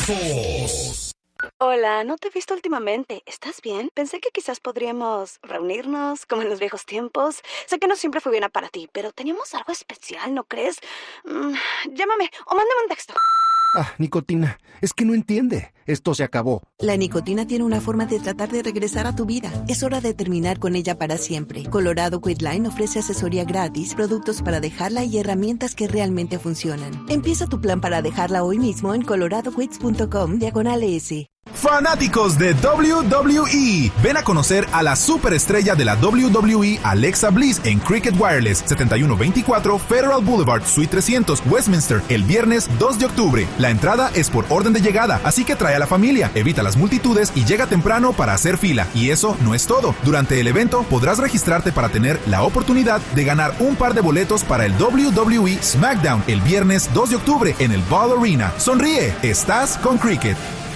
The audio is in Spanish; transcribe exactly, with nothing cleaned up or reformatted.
Famosos. Hola, no te he visto últimamente. ¿Estás bien? Pensé que quizás podríamos reunirnos como en los viejos tiempos. Sé que no siempre fue bien para ti, pero teníamos algo especial, ¿no crees? Mm, llámame o mándame un texto. Ah, nicotina, es que no entiende. Esto se acabó. La nicotina tiene una forma de tratar de regresar a tu vida. Es hora de terminar con ella para siempre. Colorado Quitline ofrece asesoría gratis, productos para dejarla y herramientas que realmente funcionan. Empieza tu plan para dejarla hoy mismo en coloradoquits.com diagonal S. Fanáticos de doble u doble u E, ven a conocer a la superestrella de la doble u doble u E, Alexa Bliss, en Cricket Wireless, setenta y uno veinticuatro Federal Boulevard, Suite trescientos, Westminster, el viernes dos de octubre. La entrada es por orden de llegada, así que trae a la familia, evita las multitudes y llega temprano para hacer fila. Y eso no es todo. Durante el evento podrás registrarte para tener la oportunidad de ganar un par de boletos para el doble u doble u E SmackDown el viernes dos de octubre en el Ball Arena. Sonríe, estás con Cricket.